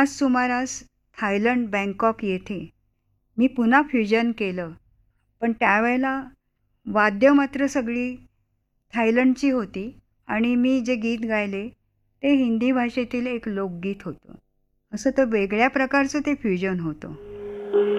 त्याच सुमारास Thailand Bangkok येथे मी पुन्हा फ्युजन केलं. पण त्यावेळेला वाद्य मात्र सगळी थायलंडची होती आणि मी जे गीत गायले ते हिंदी भाषेतील एक लोकगीत होतं. असं तर वेगळ्या प्रकारचं ते फ्युजन होतं.